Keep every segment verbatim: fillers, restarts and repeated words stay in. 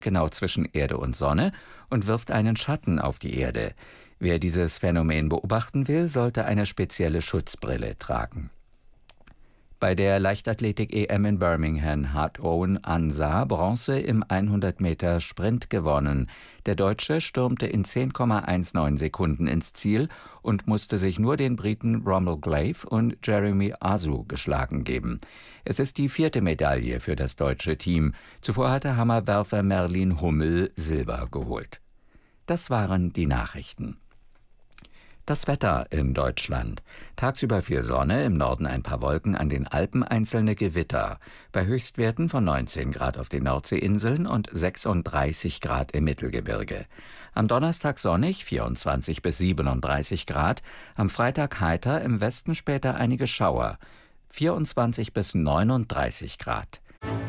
genau zwischen Erde und Sonne und wirft einen Schatten auf die Erde. Wer dieses Phänomen beobachten will, sollte eine spezielle Schutzbrille tragen. Bei der Leichtathletik-E M in Birmingham hat Owen Ansah Bronze im hundert Meter Sprint gewonnen. Der Deutsche stürmte in zehn Komma neunzehn Sekunden ins Ziel und musste sich nur den Briten Rommel Glaive und Jeremy Asu geschlagen geben. Es ist die vierte Medaille für das deutsche Team. Zuvor hatte Hammerwerfer Merlin Hummel Silber geholt. Das waren die Nachrichten. Das Wetter in Deutschland. Tagsüber viel Sonne, im Norden ein paar Wolken, an den Alpen einzelne Gewitter. Bei Höchstwerten von neunzehn Grad auf den Nordseeinseln und sechsunddreißig Grad im Mittelgebirge. Am Donnerstag sonnig, vierundzwanzig bis siebenunddreißig Grad. Am Freitag heiter, im Westen später einige Schauer, vierundzwanzig bis neununddreißig Grad.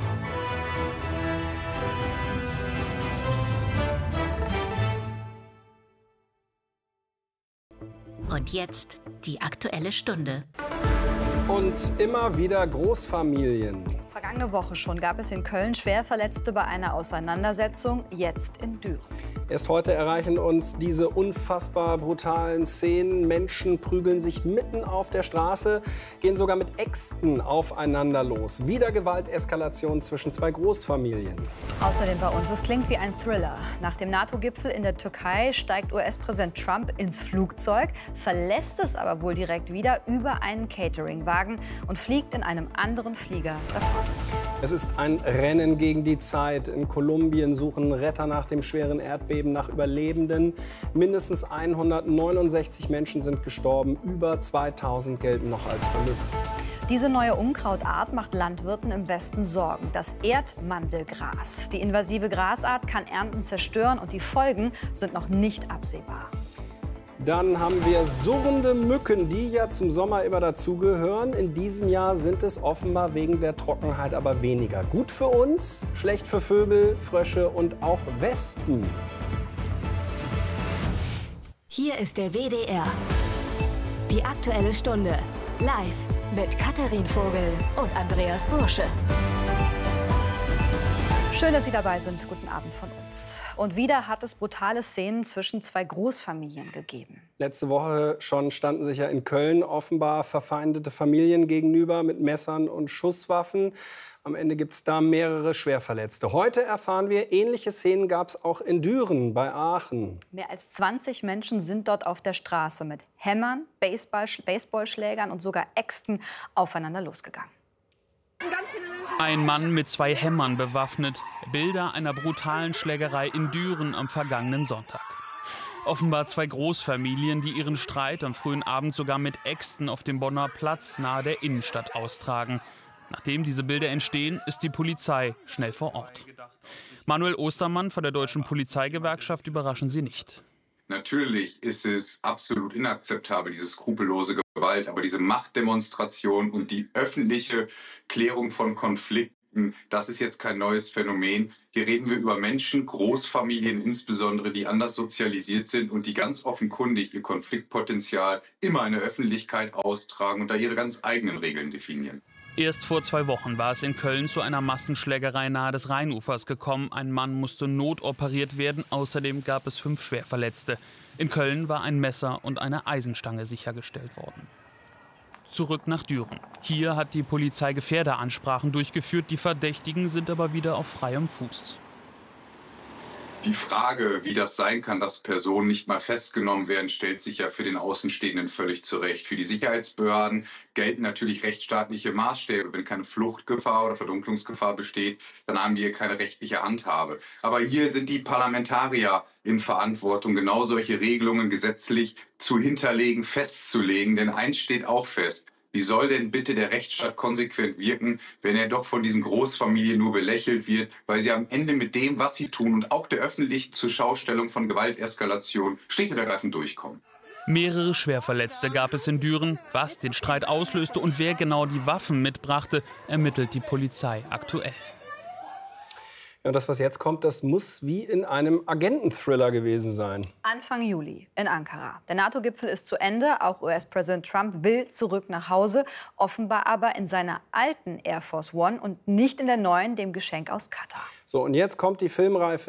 Und jetzt die Aktuelle Stunde. Und immer wieder Großfamilien. Vergangene Woche schon gab es in Köln Schwerverletzte bei einer Auseinandersetzung, jetzt in Düren. Erst heute erreichen uns diese unfassbar brutalen Szenen. Menschen prügeln sich mitten auf der Straße, gehen sogar mit Äxten aufeinander los. Wieder Gewalteskalation zwischen zwei Großfamilien. Außerdem bei uns, es klingt wie ein Thriller. Nach dem NATO-Gipfel in der Türkei steigt U S-Präsident Trump ins Flugzeug, verlässt es aber wohl direkt wieder über einen Cateringwagen und fliegt in einem anderen Flieger davon. Es ist ein Rennen gegen die Zeit. In Kolumbien suchen Retter nach dem schweren Erdbeben nach Überlebenden. Mindestens hundertneunundsechzig Menschen sind gestorben. Über zweitausend gelten noch als vermisst. Diese neue Unkrautart macht Landwirten im Westen Sorgen. Das Erdmandelgras. Die invasive Grasart kann Ernten zerstören und die Folgen sind noch nicht absehbar. Dann haben wir surrende Mücken, die ja zum Sommer immer dazugehören. In diesem Jahr sind es offenbar wegen der Trockenheit aber weniger. Gut für uns, schlecht für Vögel, Frösche und auch Wespen. Hier ist der W D R. Die Aktuelle Stunde. Live mit Katharin Vogel und Andreas Bursche. Schön, dass Sie dabei sind. Guten Abend von uns. Und wieder hat es brutale Szenen zwischen zwei Großfamilien gegeben. Letzte Woche schon standen sich ja in Köln offenbar verfeindete Familien gegenüber mit Messern und Schusswaffen. Am Ende gibt es da mehrere Schwerverletzte. Heute erfahren wir, ähnliche Szenen gab es auch in Düren bei Aachen. Mehr als zwanzig Menschen sind dort auf der Straße mit Hämmern, Baseball, Baseballschlägern und sogar Äxten aufeinander losgegangen. Ein Mann mit zwei Hämmern bewaffnet. Bilder einer brutalen Schlägerei in Düren am vergangenen Sonntag. Offenbar zwei Großfamilien, die ihren Streit am frühen Abend sogar mit Äxten auf dem Bonner Platz nahe der Innenstadt austragen. Nachdem diese Bilder entstehen, ist die Polizei schnell vor Ort. Manuel Ostermann von der Deutschen Polizeigewerkschaft überraschen Sie nicht. Natürlich ist es absolut inakzeptabel, diese skrupellose Gewalt, aber diese Machtdemonstration und die öffentliche Klärung von Konflikten, das ist jetzt kein neues Phänomen. Hier reden wir über Menschen, Großfamilien insbesondere, die anders sozialisiert sind und die ganz offenkundig ihr Konfliktpotenzial immer in der Öffentlichkeit austragen und da ihre ganz eigenen Regeln definieren. Erst vor zwei Wochen war es in Köln zu einer Massenschlägerei nahe des Rheinufers gekommen. Ein Mann musste notoperiert werden. Außerdem gab es fünf Schwerverletzte. In Köln war ein Messer und eine Eisenstange sichergestellt worden. Zurück nach Düren. Hier hat die Polizei Gefährderansprachen durchgeführt. Die Verdächtigen sind aber wieder auf freiem Fuß. Die Frage, wie das sein kann, dass Personen nicht mal festgenommen werden, stellt sich ja für den Außenstehenden völlig zurecht. Für die Sicherheitsbehörden gelten natürlich rechtsstaatliche Maßstäbe. Wenn keine Fluchtgefahr oder Verdunklungsgefahr besteht, dann haben die hier keine rechtliche Handhabe. Aber hier sind die Parlamentarier in Verantwortung, genau solche Regelungen gesetzlich zu hinterlegen, festzulegen. Denn eins steht auch fest. Wie soll denn bitte der Rechtsstaat konsequent wirken, wenn er doch von diesen Großfamilien nur belächelt wird, weil sie am Ende mit dem, was sie tun und auch der öffentlichen Zurschaustellung von Gewalteskalation schlicht und ergreifend durchkommen? Mehrere Schwerverletzte gab es in Düren. Was den Streit auslöste und wer genau die Waffen mitbrachte, ermittelt die Polizei aktuell. Ja, und das, was jetzt kommt, das muss wie in einem Agenten-Thriller gewesen sein. Anfang Juli in Ankara. Der NATO-Gipfel ist zu Ende. Auch U S-Präsident Trump will zurück nach Hause. Offenbar aber in seiner alten Air Force One und nicht in der neuen, dem Geschenk aus Katar. So, und jetzt kommt die filmreife